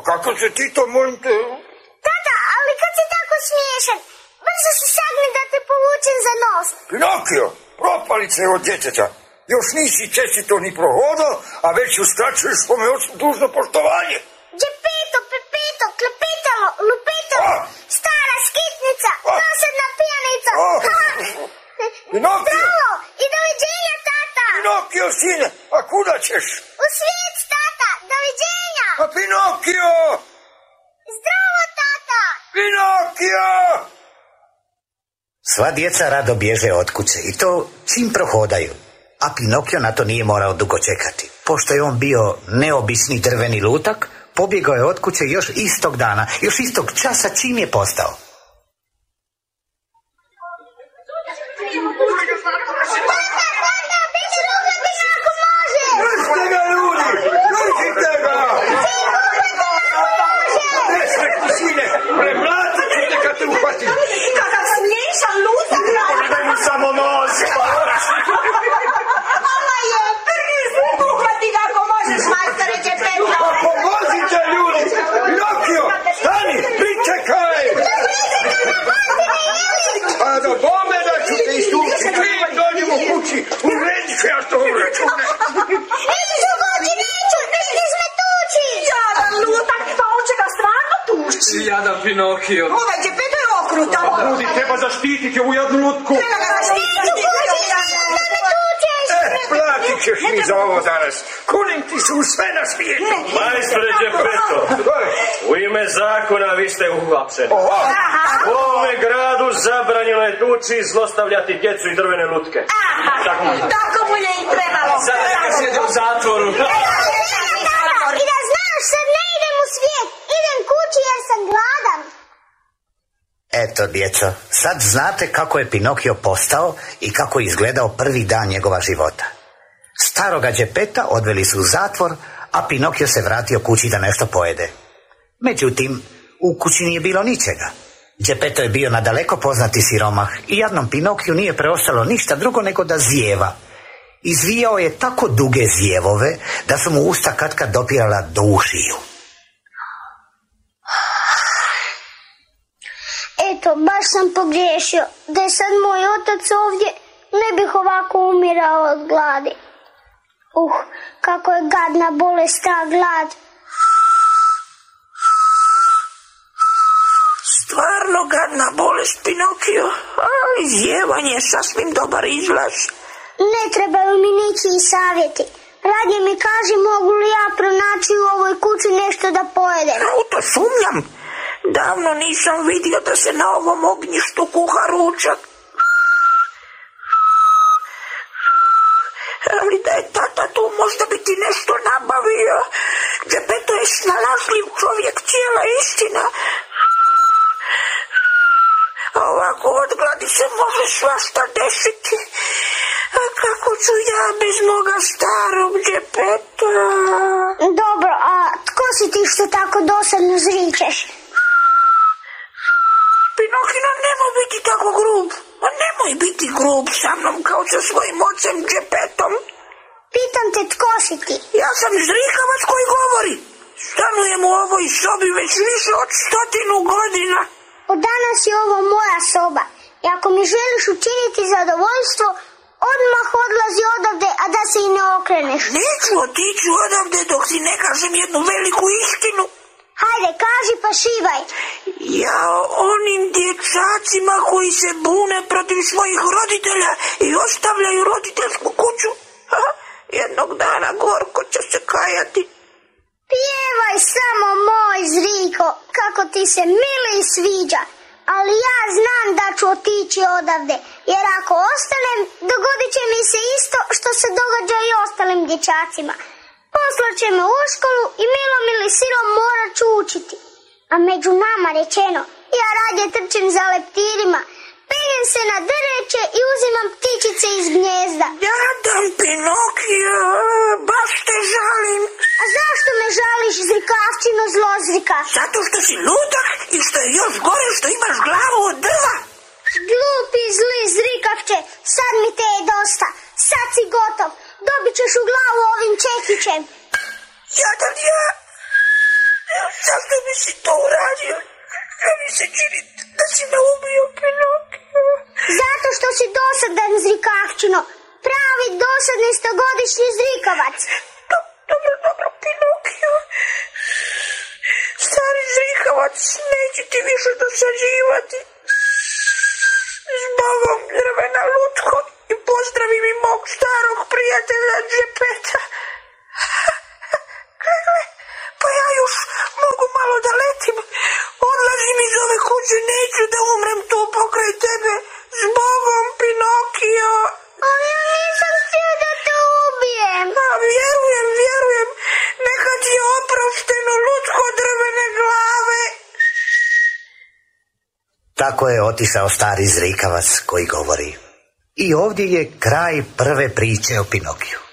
Kako se ti to, molim te? Tata, ali kad si tako smiješan, brzo se sagne da te povučem za nos. Pinokio, propalice od djeteta. Još nisi čestito ni prohodao, a već uskraćuješ svome ocu dužno poštovanje. Džepeto, pepeto, klepetalo, lupetalo, stara skitnica, dosadna pijanica. Pinokio! Zdravo i doviđenja, tata! Pinokio, sine, a kuda ćeš? U svijet, tata, doviđenja! A Pinokio! Zdravo, tata! Pinokio! Sva djeca rado bježe od kuće i to čim prohodaju. A Pinokio na to nije morao dugo čekati. Pošto je on bio neobični drveni lutak, pobjegao je od kuće još istog dana, još istog časa čim je postao. Jadan Pinokio. Ovaj Džepeto je okrutan. Ljudi, treba zaštititi ovu jadnu lutku. Platit ćeš mi za ovo danas. Kunim ti su sve na svijetu. Majstore Džepeto, u ime zakona vi ste uhapšeni. U ovome gradu zabranjeno je tući i zlostavljati djecu i drvene lutke. Tako mu je i trebalo. Sad neka sjede u zatvoru. I da znaš, sad ne idem u svijet, idem kući jer sam gladan. Eto, djeco, sad znate kako je Pinokio postao i kako je izgledao prvi dan njegova života. Staroga Džepeta odveli su u zatvor, a Pinokio se vratio kući da nešto pojede. Međutim, u kući nije bilo ničega. Džepeto je bio nadaleko poznati siromah i jadnom Pinokiju nije preostalo ništa drugo nego da zijeva. Izvijao je tako duge zijevove da su mu usta katkad dopirala do ušiju. Eto, baš sam pogriješio. Da je sad moj otac ovdje, ne bih ovako umirao od gladi. Kako je gadna bolest ta glad. Stvarno gadna bolest, Pinokio, ali zjevanje je sasvim dobar izlaz. Ne trebaju mi ničiji savjeti. Radije mi kaži mogu li ja pronaći u ovoj kući nešto da pojedem. U to sumnjam. Davno nisam vidio da se na ovom ognjištu kuha ručak. Ali da je tata tu možda bi ti nešto nabavio. Džepeto je snalažljiv čovjek, cijela istina. A ovako od gladi se može svašta desiti. A kako ću ja bez moga starog Džepeta? Dobro, a tko si ti što tako dosadno zričeš? Pinokino, nemoj biti tako grub. Nemoj biti grub sa mnom kao sa svojim ocem Džepetom. Pitam te tko si ti? Ja sam zrikavac koji govori. Stanujem u ovoj sobi već više od 100 godina. Od danas je ovo moja soba. I ako mi želiš učiniti zadovoljstvo, odmah odlazi odavde, a da se i ne okreneš. Neću otići odavde dok ti ne kažem jednu veliku istinu. Hajde, kaži pa šivaj. Ja onim dječacima koji se bune protiv svojih roditelja i ostavljaju roditeljsku kuću, jednog dana gorko će se kajati. Pjevaj samo, moj Zriko, kako ti se mili i sviđa. Ali ja znam da ću otići odavde, jer ako ostanem, dogodit će mi se isto što se događa i ostalim dječacima. Poslaće me u školu i milom ili silom morat ću učiti. A među nama rečeno, ja radije trčim za leptirima, penjem se na drveće i uzimam ptičice iz gnjezda. Jadan Pinokio, baš te žalim. A zašto me žališ, zrikavčino zlozrika? Zato što si ludak i što je još gore što imaš glavu od drva. Glupi zli zrikavče, sad mi te je dosta. Sad si gotov, dobit ćeš u glavu ovim čekićem. Jadan ja. Zašto bi si to uradio? Što mi se čini da si me ubio, Pinokio? Zato što si dosadan, zrikavčino. Pravi dosadni stogodišnji zrikavac. Dobro, Pinokio. Stari zrikavac, neće ti više dosađivati. Zbogom, drvena lutko, i pozdravi mi mog starog prijatelja Džepeta. Gle, pa ja još mogu malo da letim. Odlazim iz ove kuće, neću da umrem tu pokraj tebe. Zbogom, Pinokio. Ali ja nisam htio da te ubijem. A vjerujem, neka ti je oprošteno, lutko drvene glave. Tako je otišao stari zrikavac koji govori. I ovdje je kraj prve priče o Pinokiju.